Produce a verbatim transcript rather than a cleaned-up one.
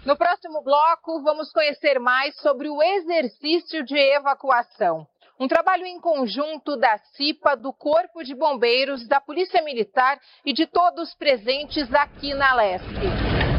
No próximo bloco, vamos conhecer mais sobre o exercício de evacuação. Um trabalho em conjunto da CIPA, do Corpo de Bombeiros, da Polícia Militar e de todos presentes aqui na Leste.